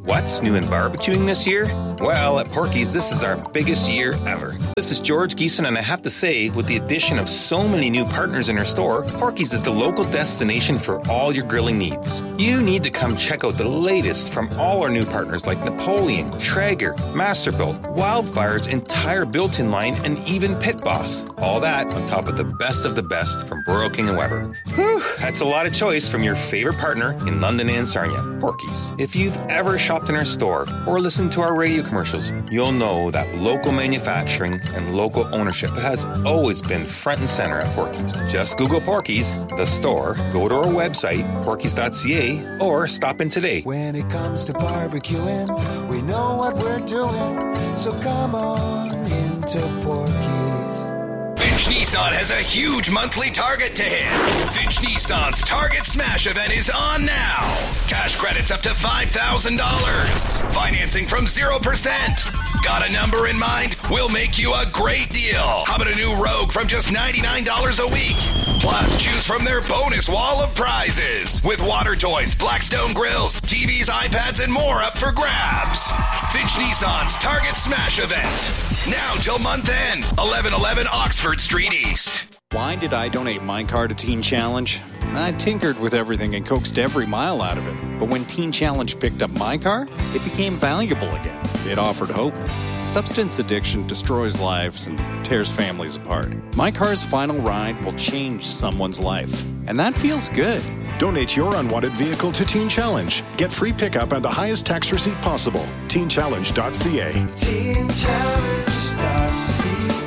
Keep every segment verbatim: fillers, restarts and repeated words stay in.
What's new in barbecuing this year? Well, at Porky's, this is our biggest year ever. This is George Geeson, and I have to say, with the addition of so many new partners in our store, Porky's is the local destination for all your grilling needs. You need to come check out the latest from all our new partners like Napoleon, Traeger, Masterbuilt, Wildfire's entire built-in line, and even Pit Boss. All that on top of the best of the best from Royal King and Weber. Whew, that's a lot of choice from your favorite partner in London and Sarnia, Porky's. If you've ever shopped in our store or listened to our radio commercials, you'll know that local manufacturing and local ownership has always been front and center at Porky's. Just Google Porky's, the store, go to our website, porkys dot c a, or stop in today. When it comes to barbecuing, we know what we're doing, so come on into Porky's. Finch Nissan has a huge monthly target to hit. Finch Nissan's Target Smash event is on now. Cash credits up to five thousand dollars. Financing from zero percent. Got a number in mind? We'll make you a great deal. How about a new Rogue from just ninety-nine dollars a week? Plus, choose from their bonus wall of prizes with water toys, Blackstone grills, T Vs, iPads, and more up for grabs. Finch Nissan's Target Smash event. Now till month end, eleven eleven Oxford Street East. Why did I donate my car to Teen Challenge? I tinkered with everything and coaxed every mile out of it. But when Teen Challenge picked up my car, it became valuable again. It offered hope. Substance addiction destroys lives and tears families apart. My car's final ride will change someone's life. And that feels good. Donate your unwanted vehicle to Teen Challenge. Get free pickup and the highest tax receipt possible. teen challenge dot c a. teen challenge dot c a.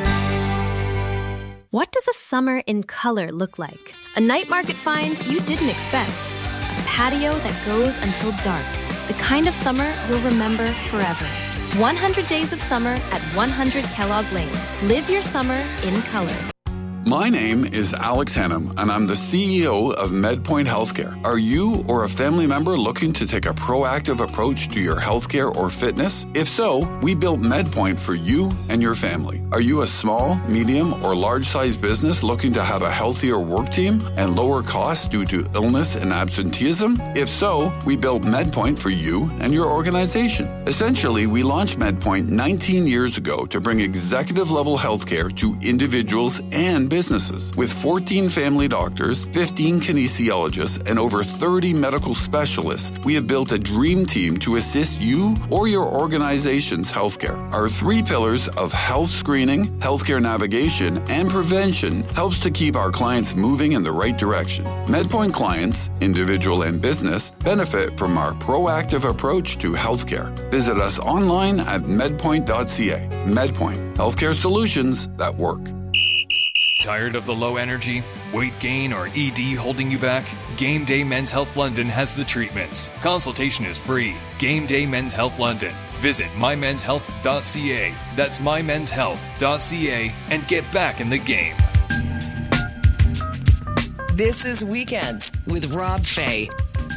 What does a summer in color look like? A night market find you didn't expect. A patio that goes until dark. The kind of summer you'll remember forever. one hundred days of summer at one hundred Kellogg Lane. Live your summer in color. My name is Alex Hannum, and I'm the C E O of MedPoint Healthcare. Are you or a family member looking to take a proactive approach to your healthcare or fitness? If so, we built MedPoint for you and your family. Are you a small, medium, or large-sized business looking to have a healthier work team and lower costs due to illness and absenteeism? If so, we built MedPoint for you and your organization. Essentially, we launched MedPoint nineteen years ago to bring executive-level healthcare to individuals and businesses. With fourteen family doctors, fifteen kinesiologists, and over thirty medical specialists, we have built a dream team to assist you or your organization's healthcare. Our three pillars of health screening, healthcare navigation, and prevention helps to keep our clients moving in the right direction. MedPoint clients, individual and business, benefit from our proactive approach to healthcare. Visit us online at medpoint dot c a. MedPoint, healthcare solutions that work. Tired of the low energy, weight gain, or E D holding you back? Game Day Men's Health London has the treatments. Consultation is free. Game Day Men's Health London. Visit my mens health dot c a. That's my mens health dot c a and get back in the game. This is Weekends with Rob Fay.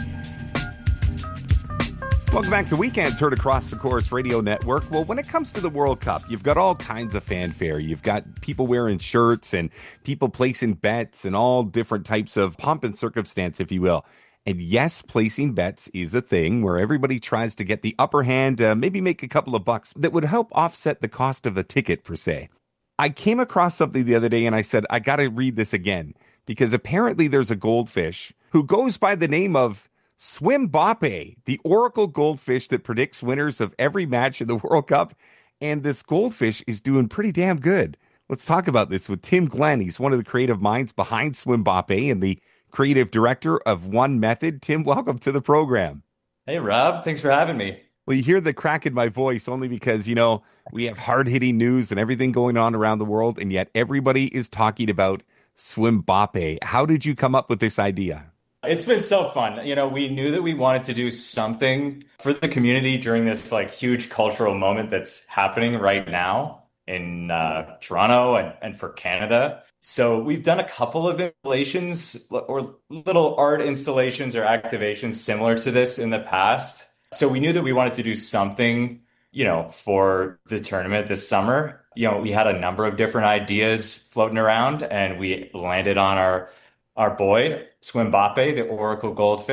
Welcome back to Weekends, heard across the Chorus Radio Network. Well, when it comes to the World Cup, you've got all kinds of fanfare. You've got people wearing shirts and people placing bets and all different types of pomp and circumstance, if you will. And yes, placing bets is a thing where everybody tries to get the upper hand, uh, maybe make a couple of bucks that would help offset the cost of a ticket, per se. I came across something the other day and I said, I got to read this again, because apparently there's a goldfish who goes by the name of Swimbappe, the oracle goldfish that predicts winners of every match in the World Cup. And this goldfish is doing pretty damn good. Let's talk about this with Tim Glenn. He's one of the creative minds behind Swimbappe and the creative director of One Method. Tim, welcome to the program. Hey, Rob. Thanks for having me. Well, you hear the crack in my voice only because, you know, we have hard-hitting news and everything going on around the world, and yet everybody is talking about Swimbappe. How did you come up with this idea? It's been so fun. You know, we knew that we wanted to do something for the community during this like huge cultural moment that's happening right now in uh, Toronto and, and for Canada. So we've done a couple of installations or little art installations or activations similar to this in the past. So we knew that we wanted to do something, you know, for the tournament this summer. You know, we had a number of different ideas floating around and we landed on our Our boy, Swimbappe, the oracle goldfish.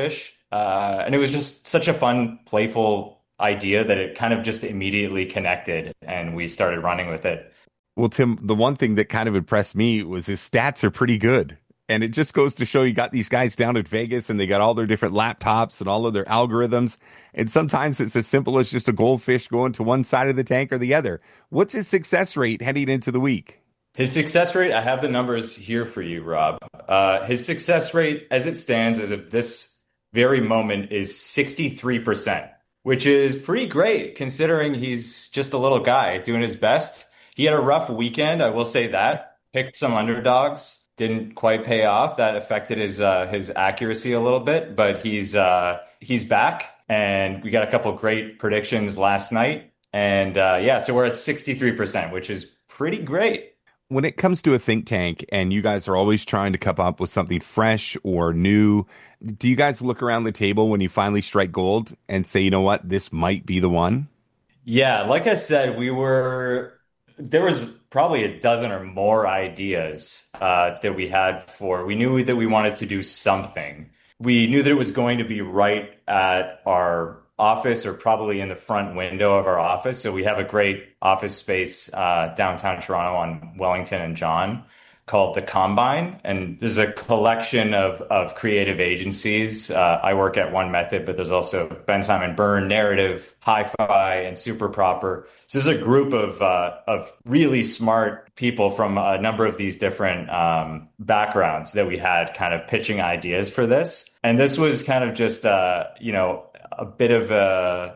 Uh, and it was just such a fun, playful idea that it kind of just immediately connected and we started running with it. Well, Tim, the one thing that kind of impressed me was his stats are pretty good. And it just goes to show you got these guys down at Vegas and they got all their different laptops and all of their algorithms. And sometimes it's as simple as just a goldfish going to one side of the tank or the other. What's his success rate heading into the week? His success rate, I have the numbers here for you, Rob. Uh, his success rate as it stands as of this very moment is sixty-three percent, which is pretty great considering he's just a little guy doing his best. He had a rough weekend, I will say that. Picked some underdogs. Didn't quite pay off. That affected his uh, his accuracy a little bit, but he's uh, he's back, and we got a couple great predictions last night, and uh, yeah, so we're at sixty-three percent, which is pretty great. When it comes to a think tank, and you guys are always trying to come up with something fresh or new, do you guys look around the table when you finally strike gold and say, you know what, this might be the one? Yeah, like I said, we were. There was probably a dozen or more ideas uh, that we had for, we knew that we wanted to do something. We knew that it was going to be right at our office or probably in the front window of our office. So we have a great office space uh, downtown Toronto on Wellington and John called The Combine. And there's a collection of, of creative agencies. Uh, I work at One Method, but there's also Ben Simon Byrne, Narrative, Hi-Fi, and Super Proper. So there's a group of uh, of really smart people from a number of these different um, backgrounds that we had kind of pitching ideas for this. And this was kind of just, uh, you know, a bit of a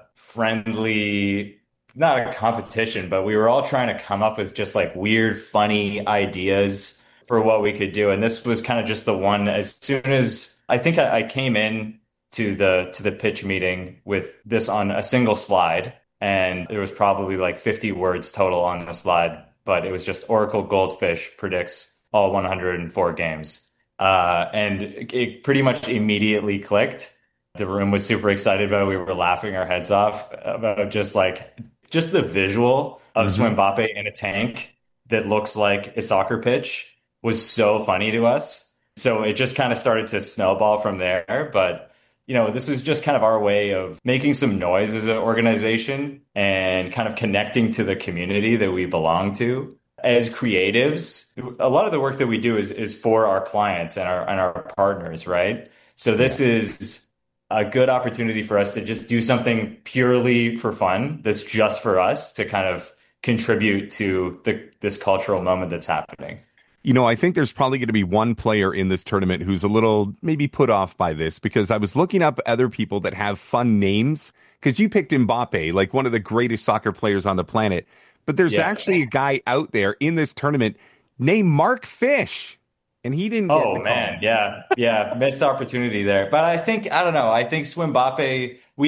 friendly, not a competition, but we were all trying to come up with just like weird, funny ideas for what we could do. And this was kind of just the one. As soon as I think I, I came in to the to the pitch meeting with this on a single slide, and there was probably like fifty words total on the slide, but it was just Oracle Goldfish predicts all one hundred four games. Uh, and it, it pretty much immediately clicked. The room was super excited about it. We were laughing our heads off about just like, just the visual of mm-hmm. Swim Mbappe in a tank that looks like a soccer pitch was so funny to us. So it just kind of started to snowball from there. But, you know, this is just kind of our way of making some noise as an organization and kind of connecting to the community that we belong to. As creatives, a lot of the work that we do is is for our clients and our and our partners, right? So this yeah. is a good opportunity for us to just do something purely for fun that's just for us to kind of contribute to the this cultural moment that's happening. You know, I think there's probably going to be one player in this tournament who's a little maybe put off by this, because I was looking up other people that have fun names, because you picked Mbappe, like one of the greatest soccer players on the planet. But there's yeah. actually a guy out there in this tournament named Mark Fish, and he didn't. Oh, man. Yeah. Yeah. Missed opportunity there. But I think, I don't know, I think Swim Mbappe, we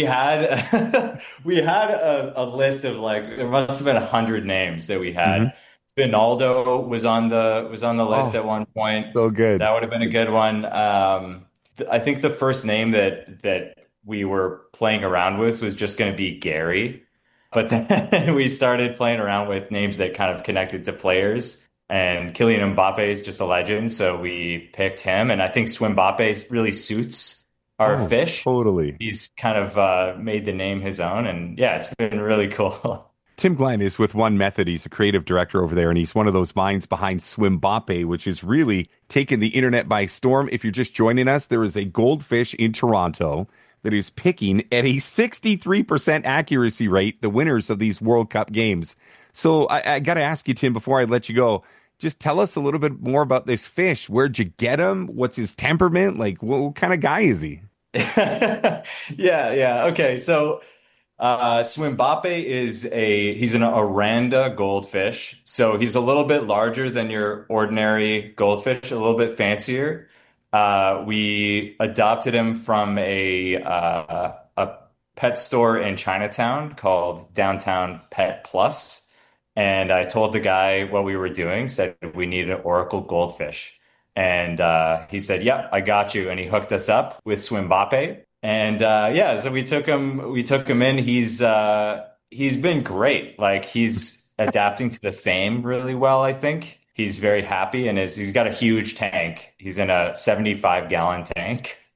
had, we had a, a list of like, there must have been a hundred names that we had. Mm-hmm. Vinaldo was on the, was on the list oh, at one point. So good. That would have been a good one. Um, th- I think the first name that, that we were playing around with was just going to be Gary. But then we started playing around with names that kind of connected to players. And Kylian Mbappe is just a legend, so we picked him. And I think Swim Mbappe really suits our oh, fish. Totally. He's kind of uh, made the name his own. And yeah, it's been really cool. Tim Glenn is with One Method. He's a creative director over there, and he's one of those minds behind Swim Mbappe, which has really taken the internet by storm. If you're just joining us, there is a goldfish in Toronto that is picking at a sixty-three percent accuracy rate the winners of these World Cup games. So I, I got to ask you, Tim, before I let you go, just tell us a little bit more about this fish. Where'd you get him? What's his temperament? Like, what, what kind of guy is he? yeah, yeah. Okay, so uh, Swim Mbappe is a, he's an Aranda goldfish. So he's a little bit larger than your ordinary goldfish, a little bit fancier. Uh, we adopted him from a uh, a pet store in Chinatown called Downtown Pet Plus. And I told the guy what we were doing, said we needed an Oracle goldfish. And uh, he said, yep, I got you. And he hooked us up with Swim Mbappe. And uh, yeah, so we took him, we took him in. He's uh, he's been great. Like, he's adapting to the fame really well, I think. He's very happy, and is he's got a huge tank. He's in a seventy-five gallon tank.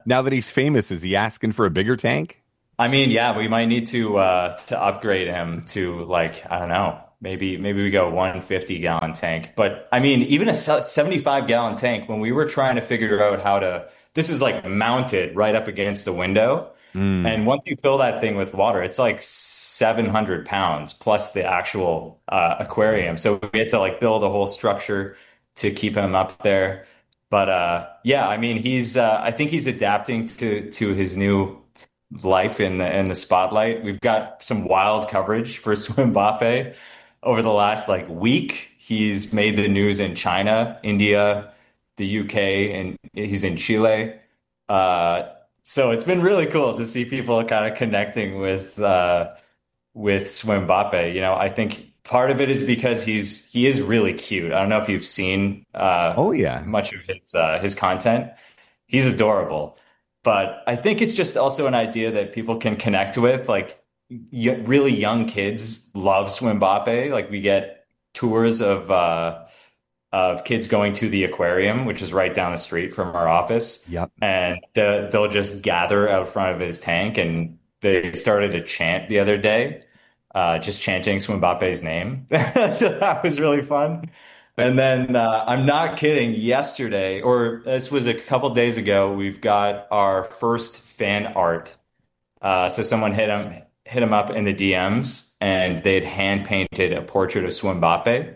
Now that he's famous, is he asking for a bigger tank? I mean, yeah, we might need to uh, to upgrade him to, like, I don't know, maybe maybe we go one hundred fifty gallon tank. But I mean, even a seventy-five gallon tank, when we were trying to figure out how to, this is like mounted right up against the window. Mm. And once you fill that thing with water, it's like seven hundred pounds plus the actual uh, aquarium. So we had to like build a whole structure to keep him up there. But uh, yeah, I mean, he's uh, I think he's adapting to to his new life in the in the spotlight. We've got some wild coverage for Swim Mbappe over the last like week. He's made the news in China, India, the U K, and he's in Chile. Uh, so it's been really cool to see people kind of connecting with uh, with Swim Mbappe. You know, I think part of it is because he's he is really cute. I don't know if you've seen uh, oh yeah much of his uh, his content. He's adorable. But I think it's just also an idea that people can connect with. Like, y- really young kids love Swim Mbappe. Like, we get tours of uh, of kids going to the aquarium, which is right down the street from our office. Yep. And the, they'll just gather out front of his tank. And they started to chant the other day, uh, just chanting Swim Mbappe's name. So that was really fun. And then uh, I'm not kidding. Yesterday, or this was a couple days ago, we've got our first fan art. Uh, so someone hit him hit him up in the D Ms, and they'd hand painted a portrait of Swim Mbappe.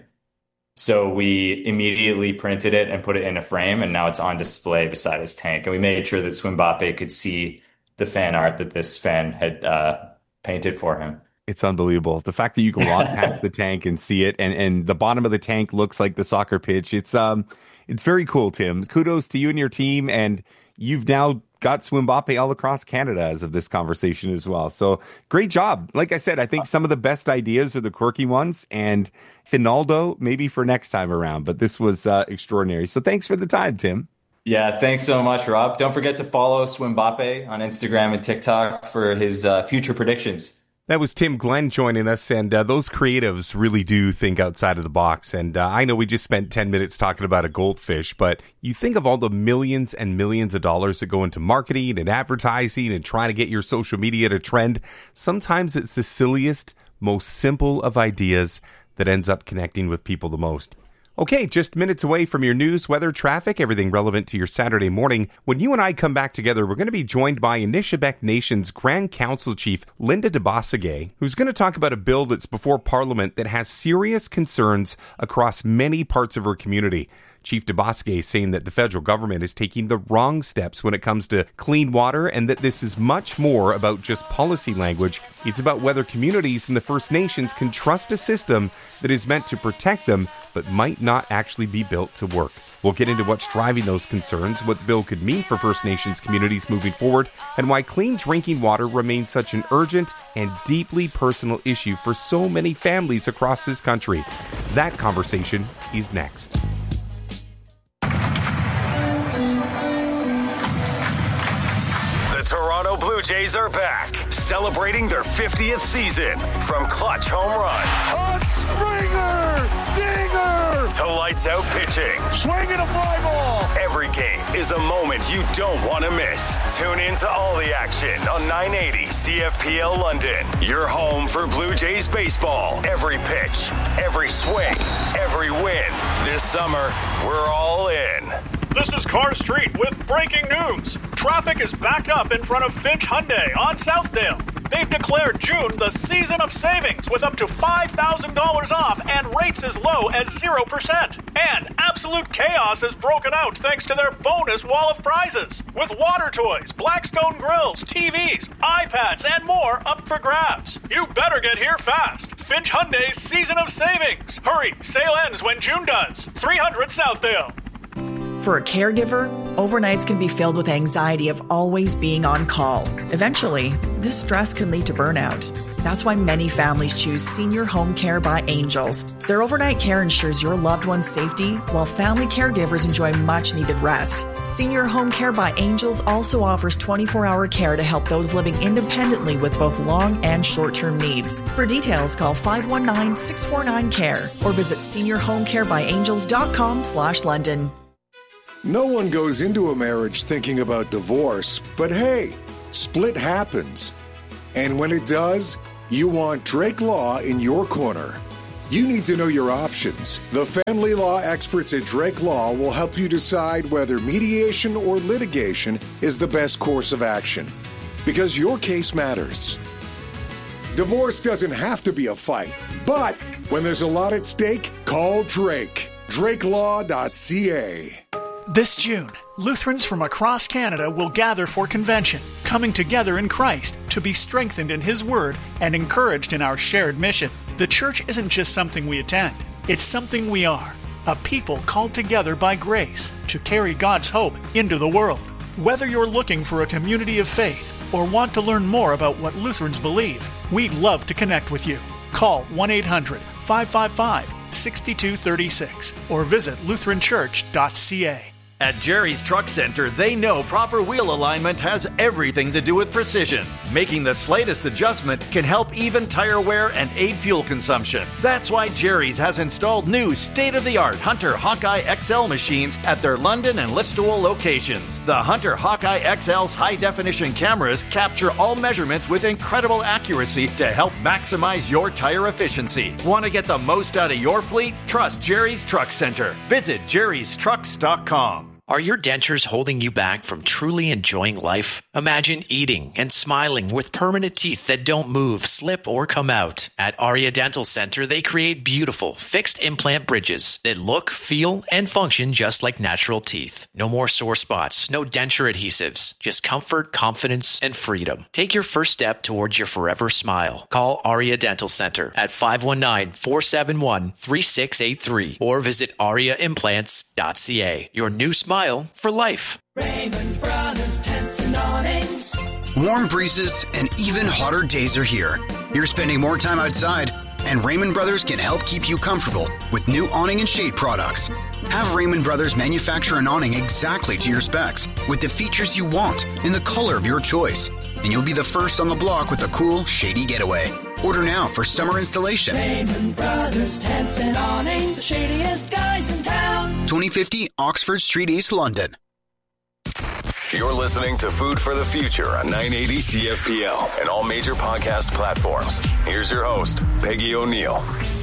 So we immediately printed it and put it in a frame, and now it's on display beside his tank. And we made sure that Swim Mbappe could see the fan art that this fan had uh, painted for him. It's unbelievable. The fact that you can walk past the tank and see it, and, and the bottom of the tank looks like the soccer pitch. It's um, it's very cool, Tim. Kudos to you and your team, and you've now got Swim Mbappe all across Canada as of this conversation as well. So great job. Like I said, I think some of the best ideas are the quirky ones, and Finaldo maybe for next time around. But this was uh, extraordinary. So thanks for the time, Tim. Yeah, thanks so much, Rob. Don't forget to follow Swim Mbappe on Instagram and TikTok for his uh, future predictions. That was Tim Glenn joining us, and uh, those creatives really do think outside of the box. And uh, I know we just spent ten minutes talking about a goldfish, but you think of all the millions and millions of dollars that go into marketing and advertising and trying to get your social media to trend. Sometimes it's the silliest, most simple of ideas that ends up connecting with people the most. Okay, just minutes away from your news, weather, traffic, everything relevant to your Saturday morning. When you and I come back together, we're going to be joined by Anishinaabe Nation's Grand Council Chief, Linda Debosage, who's going to talk about a bill that's before Parliament that has serious concerns across many parts of her community. Chief Debosage is saying that the federal government is taking the wrong steps when it comes to clean water, and that this is much more about just policy language. It's about whether communities and the First Nations can trust a system that is meant to protect them, but might not actually be built to work. We'll get into what's driving those concerns, what the bill could mean for First Nations communities moving forward, and why clean drinking water remains such an urgent and deeply personal issue for so many families across this country. That conversation is next. Toronto Blue Jays are back, celebrating their fiftieth season. From clutch home runs, a Springer, dinger, to lights out pitching, swinging a fly ball. Every game is a moment you don't want to miss. Tune in to all the action on nine eighty C F P L London. Your home for Blue Jays baseball. Every pitch, every swing, every win. This summer, we're all in. This is Carr Street with breaking news. Traffic is backed up in front of Finch Hyundai on Southdale. They've declared June the season of savings with up to five thousand dollars off and rates as low as zero percent. And absolute chaos has broken out thanks to their bonus wall of prizes. With water toys, Blackstone grills, T Vs, iPads, and more up for grabs. You better get here fast. Finch Hyundai's season of savings. Hurry, sale ends when June does. three hundred Southdale. For a caregiver, overnights can be filled with anxiety of always being on call. Eventually, this stress can lead to burnout. That's why many families choose Senior Home Care by Angels. Their overnight care ensures your loved one's safety, while family caregivers enjoy much-needed rest. Senior Home Care by Angels also offers twenty-four hour care to help those living independently with both long and short-term needs. For details, call five one nine, six four nine, C A R E or visit senior home care by angels dot com slash London. No one goes into a marriage thinking about divorce, but hey, split happens. And when it does, you want Drake Law in your corner. You need to know your options. The family law experts at Drake Law will help you decide whether mediation or litigation is the best course of action. Because your case matters. Divorce doesn't have to be a fight, but when there's a lot at stake, call Drake. drake law dot c a. This June, Lutherans from across Canada will gather for convention, coming together in Christ to be strengthened in His Word and encouraged in our shared mission. The church isn't just something we attend, it's something we are, a people called together by grace to carry God's hope into the world. Whether you're looking for a community of faith or want to learn more about what Lutherans believe, we'd love to connect with you. Call one eight hundred, five five five, six two three six or visit lutheran church dot c a. At Jerry's Truck Center, they know proper wheel alignment has everything to do with precision. Making the slightest adjustment can help even tire wear and aid fuel consumption. That's why Jerry's has installed new state-of-the-art Hunter Hawkeye X L machines at their London and Listowel locations. The Hunter Hawkeye X L's high-definition cameras capture all measurements with incredible accuracy to help maximize your tire efficiency. Want to get the most out of your fleet? Trust Jerry's Truck Center. Visit jerrys trucks dot com. Are your dentures holding you back from truly enjoying life? Imagine eating and smiling with permanent teeth that don't move, slip, or come out. At Aria Dental Center, they create beautiful, fixed implant bridges that look, feel, and function just like natural teeth. No more sore spots, no denture adhesives, just comfort, confidence, and freedom. Take your first step towards your forever smile. Call Aria Dental Center at five one nine, four seven one, three six eight three or visit aria implants dot c a. Your new smile for life. Raymond Brothers Tents and Awnings. Warm breezes and even hotter days are here. You're spending more time outside, and Raymond Brothers can help keep you comfortable with new awning and shade products. Have Raymond Brothers manufacture an awning exactly to your specs with the features you want in the color of your choice, and you'll be the first on the block with a cool, shady getaway. Order now for summer installation. Raymond Brothers Tents and Awnings, the shadiest guys in town. twenty fifty Oxford Street, East London. You're listening to Food for the Future on nine eighty C F P L and all major podcast platforms. Here's your host, Peggy O'Neill.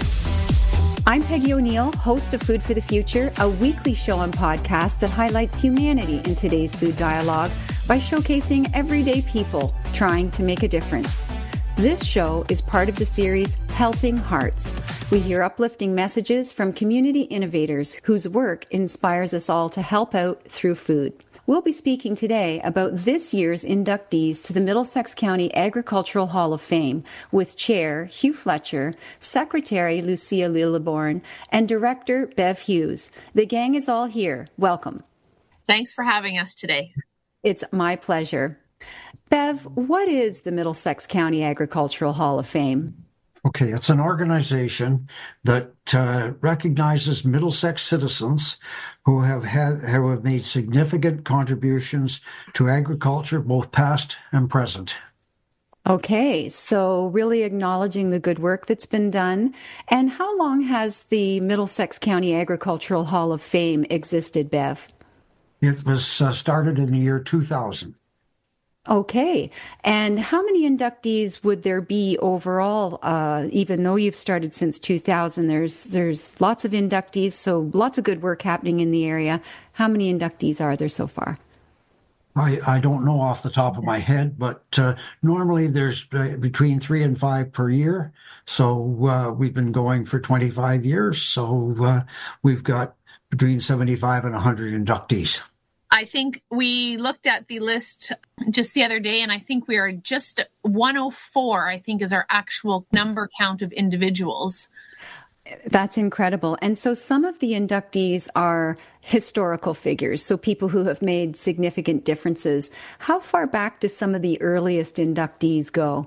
I'm Peggy O'Neill, host of Food for the Future, a weekly show and podcast that highlights humanity in today's food dialogue by showcasing everyday people trying to make a difference. This show is part of the series Helping Hearts. We hear uplifting messages from community innovators whose work inspires us all to help out through food. We'll be speaking today about this year's inductees to the Middlesex County Agricultural Hall of Fame with Chair Hugh Fletcher, Secretary Lucia Lilleborn, and Director Bev Hughes. The gang is all here. Welcome. Thanks for having us today. It's my pleasure. Bev, what is the Middlesex County Agricultural Hall of Fame? Okay, it's an organization that uh, recognizes Middlesex citizens who have had who have made significant contributions to agriculture, both past and present. Okay, so really acknowledging the good work that's been done. And how long has the Middlesex County Agricultural Hall of Fame existed, Bev? It was uh, started in the year two thousand. Okay. And how many inductees would there be overall? Uh, even though you've started since two thousand, there's there's lots of inductees, so lots of good work happening in the area. How many inductees are there so far? I, I don't know off the top of my head, but uh, normally there's uh, between three and five per year. So uh, we've been going for twenty-five years. So uh, we've got between seventy-five and one hundred inductees. I think we looked at the list just the other day, and I think we are just one oh four, I think, is our actual number count of individuals. That's incredible. And so some of the inductees are historical figures, so people who have made significant differences. How far back do some of the earliest inductees go?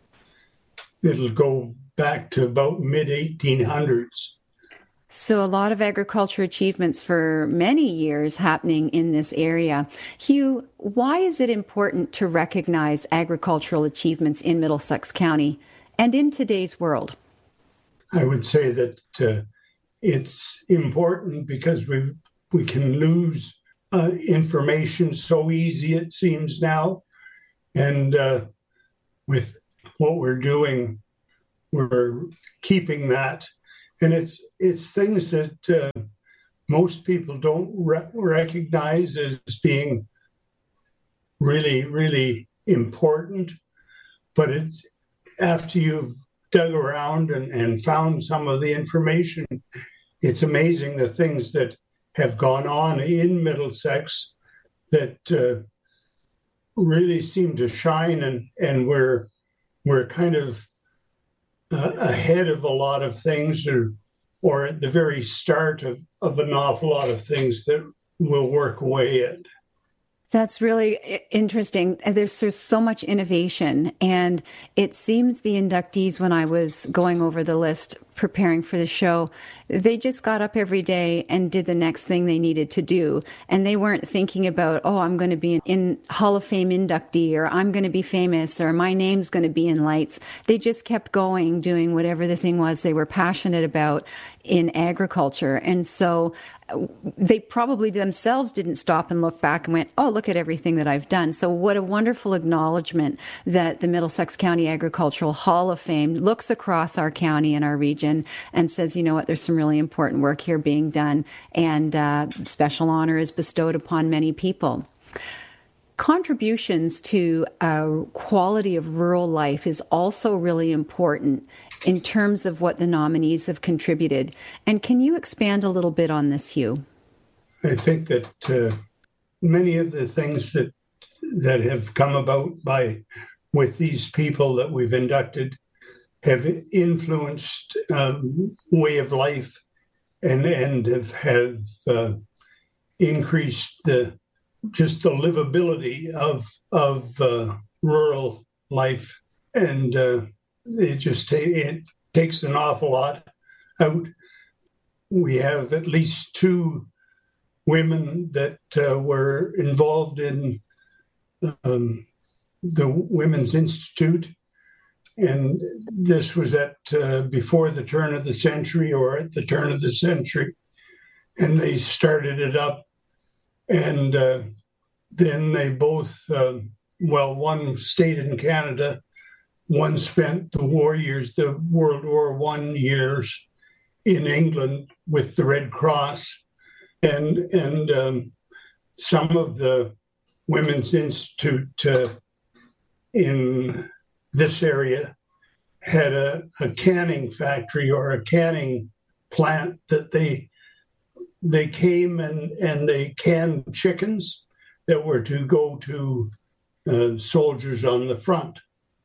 It'll go back to about mid eighteen hundreds. So a lot of agriculture achievements for many years happening in this area. Hugh, why is it important to recognize agricultural achievements in Middlesex County and in today's world? I would say that uh, it's important because we we can lose uh, information so easy, it seems now. And uh, with what we're doing, we're keeping that. And it's it's things that uh, most people don't re- recognize as being really, really important. But it's after you've dug around and, and found some of the information, it's amazing the things that have gone on in Middlesex that uh, really seem to shine, and, and we're, we're kind of uh, ahead of a lot of things, or, or at the very start of, of an awful lot of things that will work away at. That's really interesting. There's, there's so much innovation, and it seems the inductees, when I was going over the list preparing for the show, they just got up every day and did the next thing they needed to do. And they weren't thinking about, oh, I'm going to be an in Hall of Fame inductee, or I'm going to be famous, or my name's going to be in lights. They just kept going, doing whatever the thing was they were passionate about in agriculture. And so they probably themselves didn't stop and look back and went, oh, look at everything that I've done. So what a wonderful acknowledgement that the Middlesex County Agricultural Hall of Fame looks across our county and our region and says, you know what, there's some really important work here being done, and uh, special honor is bestowed upon many people. Contributions to uh, quality of rural life is also really important in terms of what the nominees have contributed. And can you expand a little bit on this, Hugh? I think that uh, many of the things that that have come about by with these people that we've inducted have influenced um, way of life, and and have have uh, increased the just the livability of of uh, rural life, and uh, it just ta- it takes an awful lot out. We have at least two women that uh, were involved in um, the Women's Institute, and this was at uh, before the turn of the century, or at the turn of the century, and they started it up. And uh, then they both, uh, well, one stayed in Canada, one spent the war years, the World War One years in England with the Red Cross. And and um, some of the Women's Institute uh, in this area had a, a canning factory or a canning plant that they They came and, and they canned chickens that were to go to uh, soldiers on the front.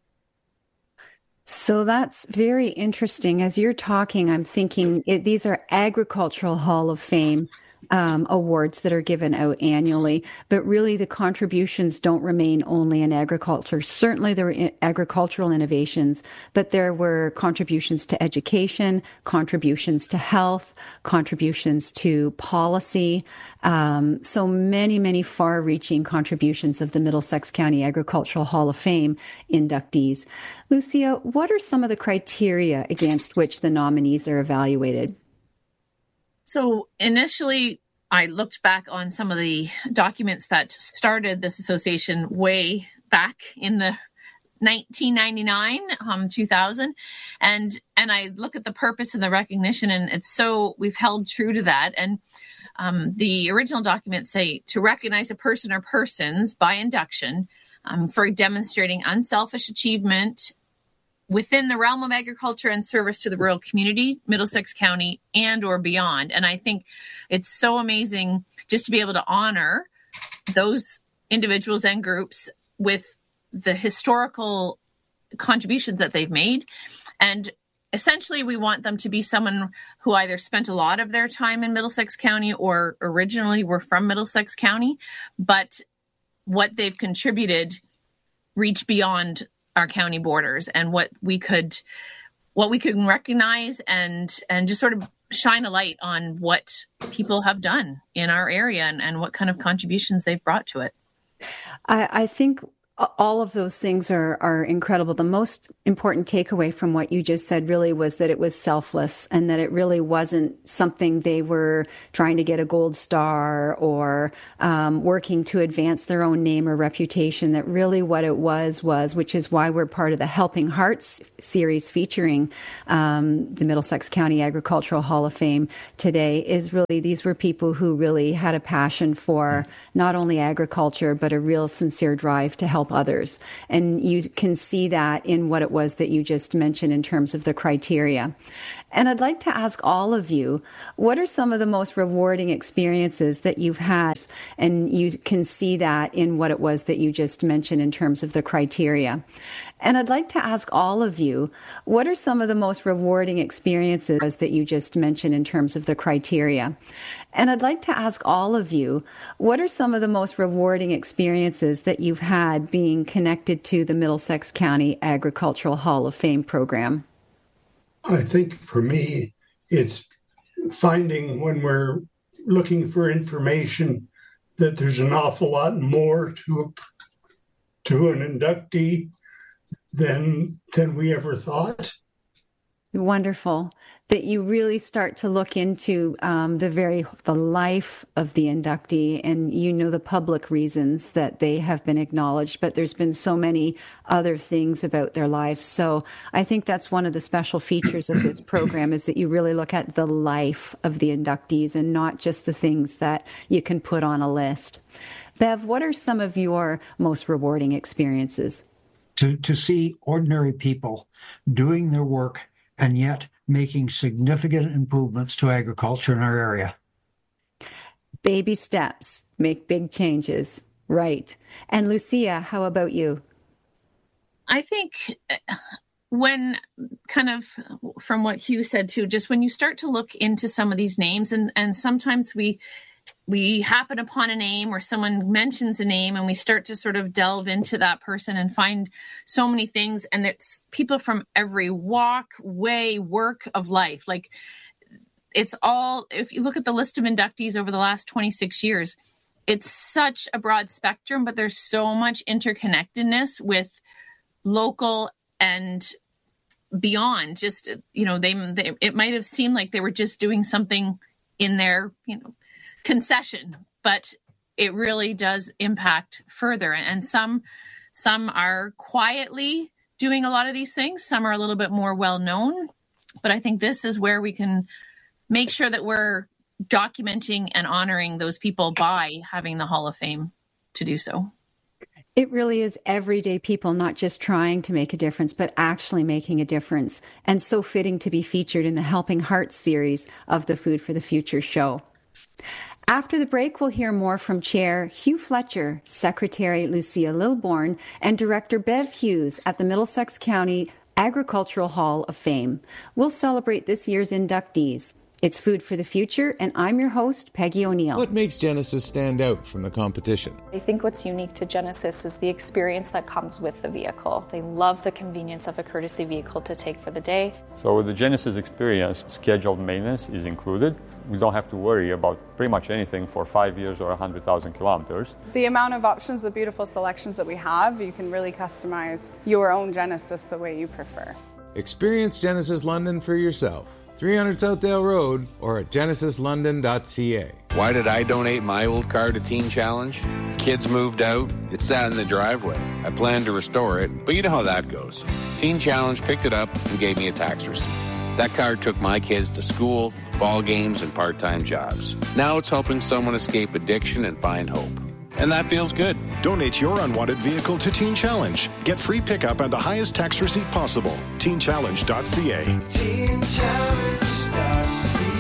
So that's very interesting. As you're talking, I'm thinking it, these are Agricultural Hall of Fame um, awards that are given out annually, but really the contributions don't remain only in agriculture. Certainly there were in- agricultural innovations, but there were contributions to education, contributions to health, contributions to policy. Um, so many, many far-reaching contributions of the Middlesex County Agricultural Hall of Fame inductees. Lucia, what are some of the criteria against which the nominees are evaluated? So initially, I looked back on some of the documents that started this association way back in the nineteen ninety-nine, um, two thousand, and and I look at the purpose and the recognition, and it's so we've held true to that. And um, the original documents say to recognize a person or persons by induction um, for demonstrating unselfish achievement within the realm of agriculture and service to the rural community, Middlesex County, and or beyond. And I think it's so amazing just to be able to honor those individuals and groups with the historical contributions that they've made. And essentially, we want them to be someone who either spent a lot of their time in Middlesex County or originally were from Middlesex County, but what they've contributed reach beyond our county borders, and what we could what we can recognize and and just sort of shine a light on what people have done in our area and, and what kind of contributions they've brought to it. I, I think All of those things are, are incredible. The most important takeaway from what you just said really was that it was selfless and that it really wasn't something they were trying to get a gold star or um, working to advance their own name or reputation. That really what it was was, which is why we're part of the Helping Hearts series featuring um, the Middlesex County Agricultural Hall of Fame today, is really these were people who really had a passion for not only agriculture, but a real sincere drive to help others. And you can see that in what it was that you just mentioned in terms of the criteria. And I'd like to ask all of you, what are some of the most rewarding experiences that you've had? And you can see that in what it was that you just mentioned in terms of the criteria. And I'd like to ask all of you, what are some of the most rewarding experiences that you just mentioned in terms of the criteria? And I'd like to ask all of you, what are some of the most rewarding experiences that you've had being connected to the Middlesex County Agricultural Hall of Fame program? I think for me, it's finding when we're looking for information that there's an awful lot more to a, to an inductee than than we ever thought. Wonderful. That you really start to look into um, the very the life of the inductee, and you know the public reasons that they have been acknowledged, but there's been so many other things about their lives. So I think that's one of the special features of this program, is that you really look at the life of the inductees and not just the things that you can put on a list. Bev, what are some of your most rewarding experiences? To to see ordinary people doing their work and yet making significant improvements to agriculture in our area. Baby steps make big changes, right? And Lucia, how about you? I think when kind of from what Hugh said too, just when you start to look into some of these names, and, and sometimes we we happen upon a name or someone mentions a name and we start to sort of delve into that person and find so many things. And it's people from every walk, way, work of life. Like it's all, if you look at the list of inductees over the last twenty-six years, it's such a broad spectrum, but there's so much interconnectedness with local and beyond. Just, you know, they, they it might have seemed like they were just doing something in their, you know, concession, but it really does impact further. And some some are quietly doing a lot of these things. Some are a little bit more well known. But I think this is where we can make sure that we're documenting and honoring those people by having the Hall of Fame to do so. It really is everyday people, not just trying to make a difference, but actually making a difference. And so fitting to be featured in the Helping Hearts series of the Food for the Future show. After the break, we'll hear more from Chair Hugh Fletcher, Secretary Lucia Lilborn, and Director Bev Hughes at the Middlesex County Agricultural Hall of Fame. We'll celebrate this year's inductees. It's Food for the Future, and I'm your host, Peggy O'Neill. What makes Genesis stand out from the competition? I think what's unique to Genesis is the experience that comes with the vehicle. They love the convenience of a courtesy vehicle to take for the day. So with the Genesis experience, scheduled maintenance is included. We don't have to worry about pretty much anything for five years or one hundred thousand kilometers. The amount of options, the beautiful selections that we have, you can really customize your own Genesis the way you prefer. Experience Genesis London for yourself. three hundred Southdale Road or at genesis london dot c a. Why did I donate my old car to Teen Challenge? Kids moved out, it sat in the driveway. I planned to restore it, but you know how that goes. Teen Challenge picked it up and gave me a tax receipt. That car took my kids to school, ball games, and part-time jobs. Now it's helping someone escape addiction and find hope. And that feels good. Donate your unwanted vehicle to Teen Challenge. Get free pickup and the highest tax receipt possible. teen challenge dot c a. teen challenge dot c a.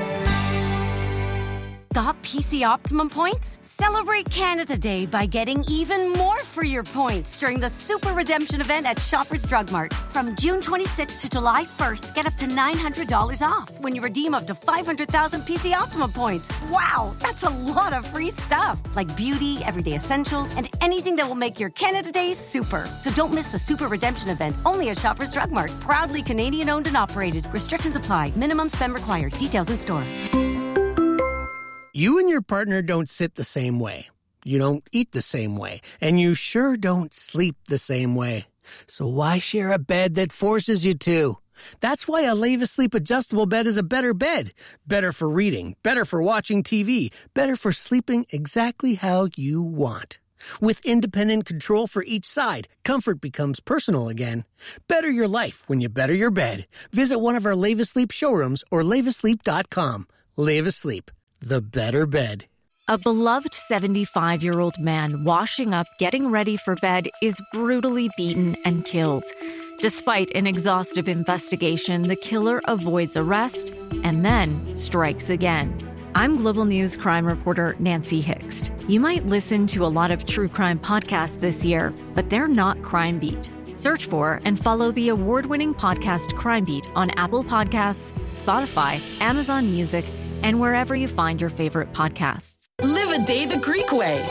Got P C Optimum points? Celebrate Canada Day by getting even more for your points during the Super Redemption event at Shoppers Drug Mart. From June twenty-sixth to July first, get up to nine hundred dollars off when you redeem up to five hundred thousand P C Optimum points. Wow, that's a lot of free stuff, like beauty, everyday essentials, and anything that will make your Canada Day super. So don't miss the Super Redemption event, only at Shoppers Drug Mart. Proudly Canadian owned and operated. Restrictions apply. Minimum spend required. Details in store. You and your partner don't sit the same way. You don't eat the same way, and you sure don't sleep the same way. So why share a bed that forces you to? That's why a Leva Sleep adjustable bed is a better bed. Better for reading, better for watching T V, better for sleeping exactly how you want. With independent control for each side, comfort becomes personal again. Better your life when you better your bed. Visit one of our Leva Sleep showrooms or leva sleep dot com. Leva Sleep, the better bed. A beloved seventy-five-year-old man washing up, getting ready for bed, is brutally beaten and killed. Despite an exhaustive investigation, the killer avoids arrest and then strikes again. I'm Global News crime reporter Nancy Hixt. You might listen to a lot of true crime podcasts this year, but they're not Crime Beat. Search for and follow the award-winning podcast Crime Beat on Apple Podcasts, Spotify, Amazon Music, and wherever you find your favorite podcasts. Live a day the Greek way.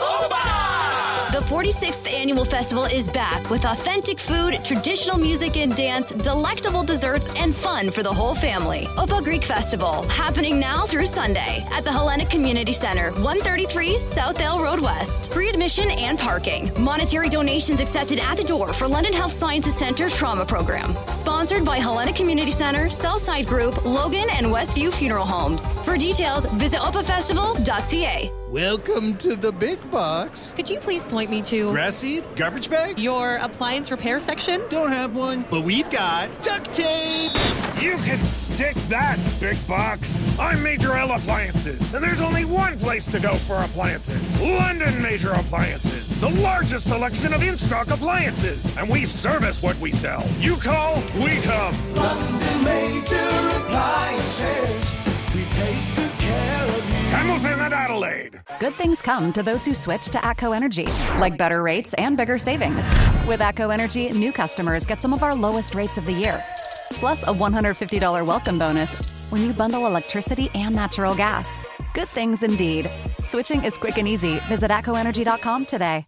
The forty-sixth Annual Festival is back with authentic food, traditional music and dance, delectable desserts, and fun for the whole family. Opa Greek Festival, happening now through Sunday at the Hellenic Community Center, one thirty-three South Dale Road West. Free admission and parking. Monetary donations accepted at the door for London Health Sciences Center Trauma Program. Sponsored by Hellenic Community Center, Southside Group, Logan, and Westview Funeral Homes. For details, visit opa festival dot c a. Welcome to the big box. Could you please point me to grass seed, garbage bags, your appliance repair section? Don't have one, but we've got duct tape. You can stick that, big box. I'm Major L Appliances, and there's only one place to go for appliances. London Major Appliances, the largest selection of in-stock appliances, and we service what we sell. You call, we come. London Major Appliances, we take good care of you. Hamilton and Adelaide. Good things come to those who switch to ATCO Energy, like better rates and bigger savings. With ATCO Energy, new customers get some of our lowest rates of the year, plus a one hundred fifty dollars welcome bonus when you bundle electricity and natural gas. Good things indeed. Switching is quick and easy. Visit atco energy dot com today.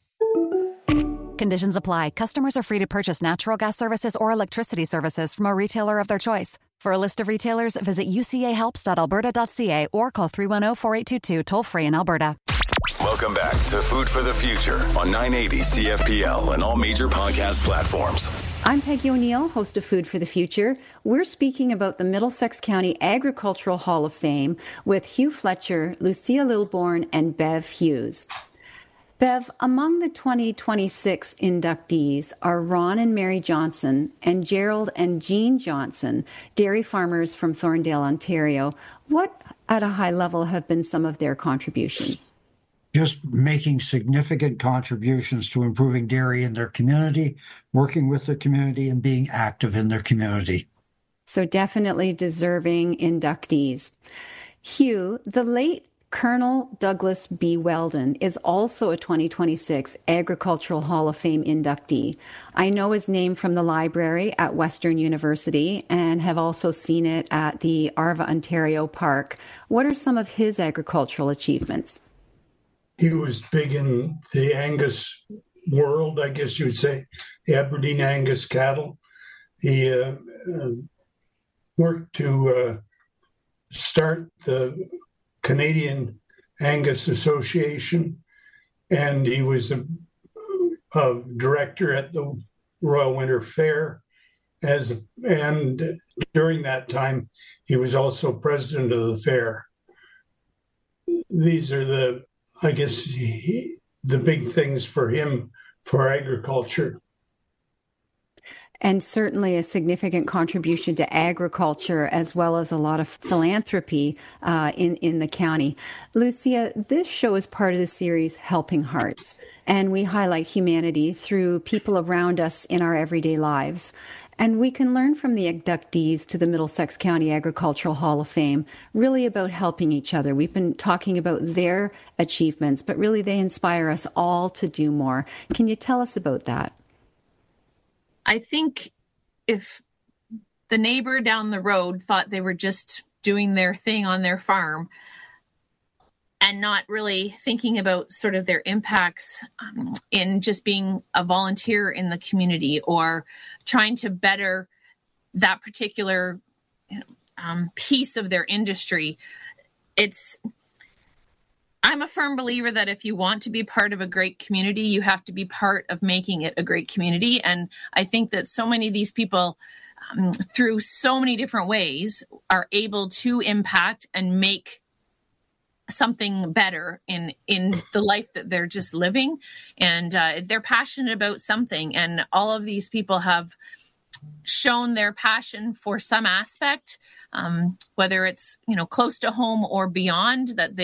Conditions apply. Customers are free to purchase natural gas services or electricity services from a retailer of their choice. For a list of retailers, visit u c a helps dot alberta dot c a or call three one zero, four eight two two toll-free in Alberta. Welcome back to Food for the Future on nine eighty C F P L and all major podcast platforms. I'm Peggy O'Neill, host of Food for the Future. We're speaking about the Middlesex County Agricultural Hall of Fame with Hugh Fletcher, Lucia Lilborn, and Bev Hughes. Bev, among the twenty twenty-six inductees are Ron and Mary Johnson and Gerald and Jean Johnson, dairy farmers from Thorndale, Ontario. What, at a high level, have been some of their contributions? Just making significant contributions to improving dairy in their community, working with their community, and being active in their community. So definitely deserving inductees. Hugh, the late Colonel Douglas B. Weldon is also a twenty twenty-six Agricultural Hall of Fame inductee. I know his name from the library at Western University and have also seen it at the Arva, Ontario Park. What are some of his agricultural achievements? He was big in the Angus world, I guess you would say, the Aberdeen Angus cattle. He uh, uh, worked to uh, start the Canadian Angus Association, and he was a, a director at the Royal Winter Fair. As and during that time, he was also president of the fair. These are the, I guess, he, the big things for him for agriculture. And certainly a significant contribution to agriculture, as well as a lot of philanthropy uh, in, in the county. Lucia, this show is part of the series Helping Hearts, and we highlight humanity through people around us in our everyday lives. And we can learn from the inductees to the Middlesex County Agricultural Hall of Fame really about helping each other. We've been talking about their achievements, but really they inspire us all to do more. Can you tell us about that? I think if the neighbor down the road thought they were just doing their thing on their farm and not really thinking about sort of their impacts um, in just being a volunteer in the community or trying to better that particular you know, um, piece of their industry, it's I'm a firm believer that if you want to be part of a great community, you have to be part of making it a great community. And I think that so many of these people, um, through so many different ways, are able to impact and make something better in in the life that they're just living. And uh, they're passionate about something. And all of these people have shown their passion for some aspect, um, whether it's, you know, close to home or beyond, that they